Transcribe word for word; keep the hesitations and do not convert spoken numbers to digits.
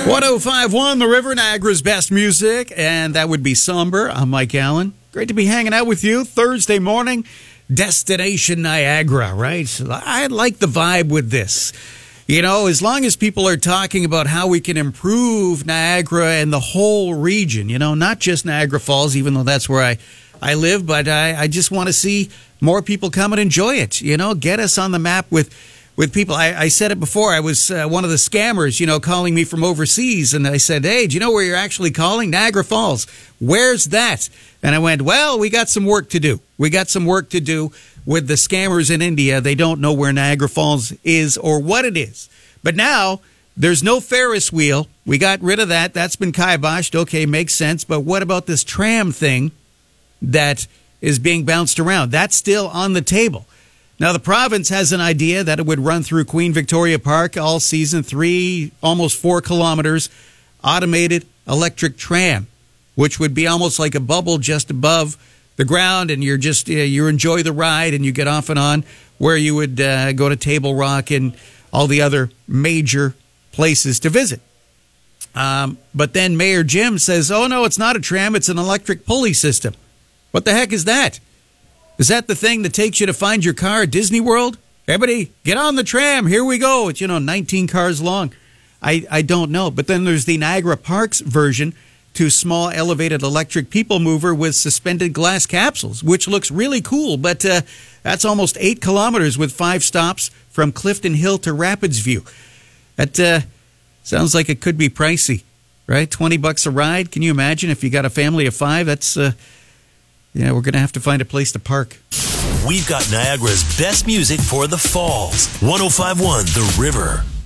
one oh five point one, The River, Niagara's best music, and that would be Somber. I'm Mike Allen. Great to be hanging out with you Thursday morning. Destination Niagara, right? I like the vibe with this. You know, as long as people are talking about how we can improve Niagara and the whole region, you know, not just Niagara Falls, even though that's where I, I live, but I, I just want to see more people come and enjoy it, you know, get us on the map with with people. I, I said it before. I was uh, one of the scammers, you know, calling me from overseas, and I said, hey, do you know where you're actually calling? Niagara Falls. Where's that? And I went, well, we got some work to do. We got some work to do with the scammers in India. They don't know where Niagara Falls is or what it is. But now there's no Ferris wheel. We got rid of that. That's been kiboshed. Okay, makes sense. But what about this tram thing that is being bounced around? That's still on the table. Now, the province has an idea that it would run through Queen Victoria Park all season, three, almost four kilometers, automated electric tram, which would be almost like a bubble just above the ground, and you're just, uh, you enjoy the ride and you get off and on, where you would uh, go to Table Rock and all the other major places to visit. Um, but then Mayor Jim says, oh, no, it's not a tram, it's an electric pulley system. What the heck is that? Is that the thing that takes you to find your car at Disney World? Everybody, get on the tram. Here we go. It's, you know, nineteen cars long. I, I don't know. But then there's the Niagara Parks version to small elevated electric people mover with suspended glass capsules, which looks really cool. But uh, that's almost eight kilometers with five stops from Clifton Hill to Rapids View. That uh, sounds like it could be pricey, right? twenty bucks a ride. Can you imagine if you got a family of five? That's... Uh, Yeah, we're going to have to find a place to park. We've got Niagara's best music for the falls. one oh five point one The River.